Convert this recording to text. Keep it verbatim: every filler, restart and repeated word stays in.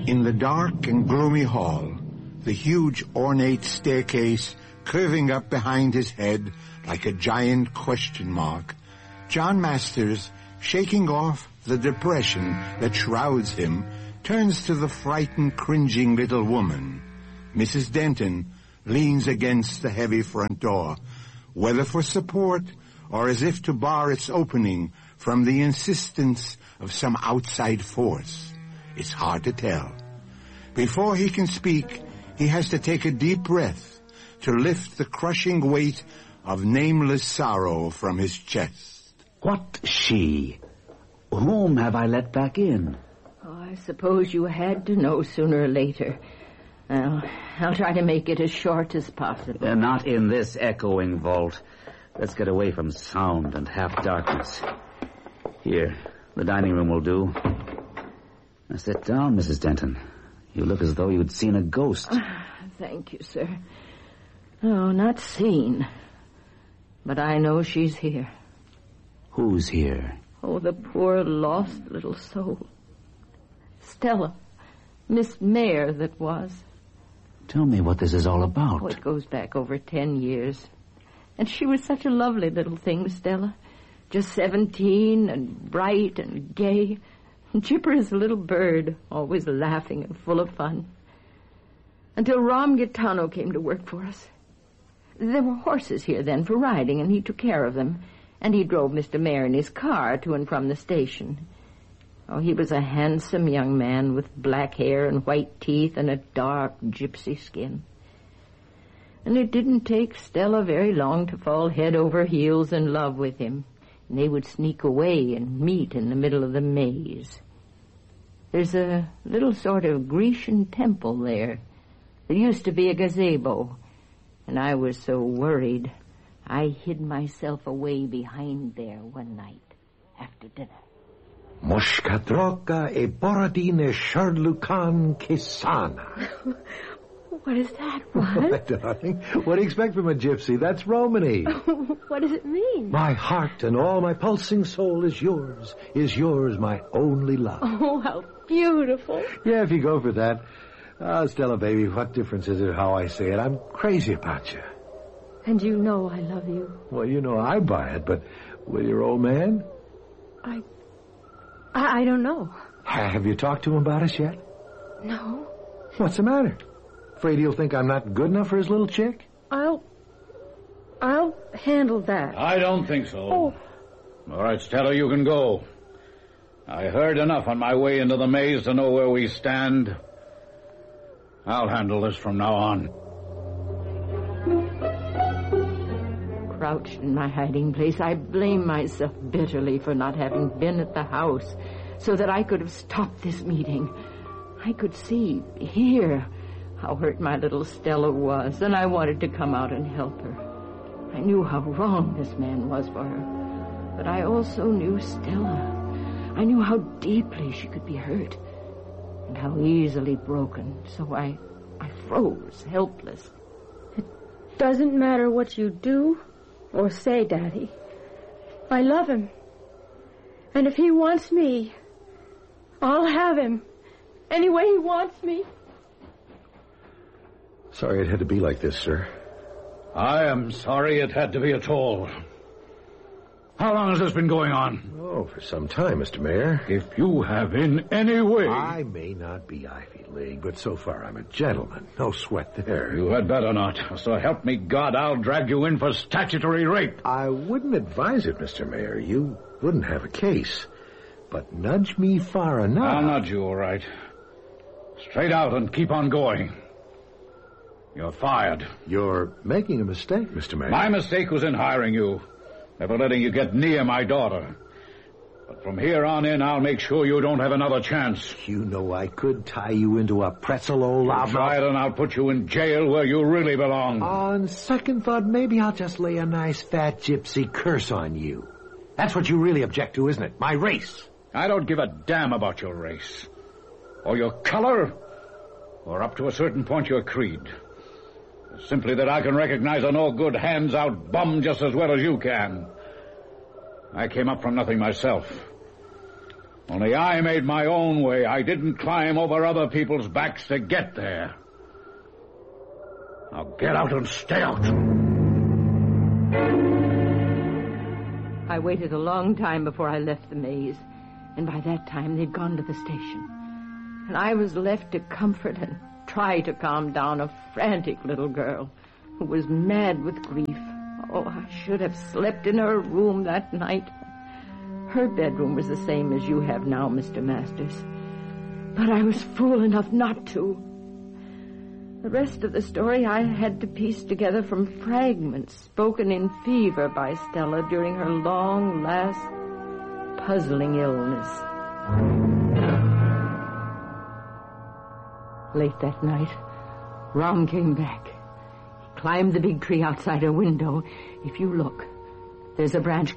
In the dark and gloomy hall, the huge ornate staircase curving up behind his head like a giant question mark, John Masters, shaking off the depression that shrouds him, turns to the frightened, cringing little woman. Missus Denton leans against the heavy front door, whether for support or as if to bar its opening from the insistence of some outside force. It's hard to tell. Before he can speak, he has to take a deep breath to lift the crushing weight of nameless sorrow from his chest. What she? Whom have I let back in? Oh, I suppose you had to know sooner or later. Well, I'll try to make it as short as possible. Uh, not in this echoing vault. Let's get away from sound and half-darkness. Here, the dining room will do. Now sit down, Missus Denton. You look as though you'd seen a ghost. Uh, thank you, sir. Oh, not seen. But I know she's here. Who's here? Oh, the poor lost little soul. Stella. Miss Mayer that was. Tell me what this is all about. Oh, it goes back over ten years. And she was such a lovely little thing, Stella. Just seventeen and bright and gay. And chipper as a little bird, always laughing and full of fun. Until Ram Gitano came to work for us. There were horses here then for riding, and he took care of them. And he drove Mister Mayer in his car to and from the station. Oh, he was a handsome young man with black hair and white teeth and a dark gypsy skin. And it didn't take Stella very long to fall head over heels in love with him. And they would sneak away and meet in the middle of the maze. There's a little sort of Grecian temple there. There used to be a gazebo. And I was so worried, I hid myself away behind there one night after dinner. Moshkadroka e Borodine Sherlukan Kisana. What is that, what? Darling, what do you expect from a gypsy? That's Romany. What does it mean? My heart and all my pulsing soul is yours, is yours, my only love. Oh, how beautiful. Yeah, if you go for that. Oh, Stella, baby, what difference is it how I say it? I'm crazy about you. And you know I love you. Well, you know I buy it, but will your old man? I... I, I don't know. Have you talked to him about us yet? No. What's the matter? Afraid he'll think I'm not good enough for his little chick? I'll... I'll handle that. I don't think so. Oh. All right, Stella, you can go. I heard enough on my way into the maze to know where we stand. I'll handle this from now on. Crouched in my hiding place, I blame myself bitterly for not having been at the house so that I could have stopped this meeting. I could see, hear how hurt my little Stella was, and I wanted to come out and help her. I knew how wrong this man was for her, but I also knew Stella. I knew how deeply she could be hurt and how easily broken, so I, I froze, helpless. It doesn't matter what you do or say, Daddy. I love him. And if he wants me, I'll have him any way he wants me. Sorry it had to be like this, sir. I am sorry it had to be at all. How long has this been going on? Oh, for some time, Mister Mayor. If you have in any way... I may not be Ivy League, but so far I'm a gentleman. No sweat there. You had better not. So help me God, I'll drag you in for statutory rape. I wouldn't advise it, Mister Mayor. You wouldn't have a case. But nudge me far enough... I'll nudge you, all right. Straight out and keep on going. You're fired. You're making a mistake, Mister Mayor. My mistake was in hiring you. Never letting you get near my daughter. But from here on in, I'll make sure you don't have another chance. You know I could tie you into a pretzel, old lava. Try it and I'll put you in jail where you really belong. On second thought, maybe I'll just lay a nice fat gypsy curse on you. That's what you really object to, isn't it? My race. I don't give a damn about your race. Or your color. Or up to a certain point your creed. Simply that I can recognize a no-good, hands-out bum just as well as you can. I came up from nothing myself. Only I made my own way. I didn't climb over other people's backs to get there. Now get out and stay out. I waited a long time before I left the maze, and by that time they'd gone to the station. And I was left to comfort and try to calm down a frantic little girl who was mad with grief. Oh, I should have slept in her room that night. Her bedroom was the same as you have now, Mister Masters. But I was fool enough not to. The rest of the story I had to piece together from fragments spoken in fever by Stella during her long, last, puzzling illness. Late that night, Ram came back. He climbed the big tree outside her window. If you look, there's a branch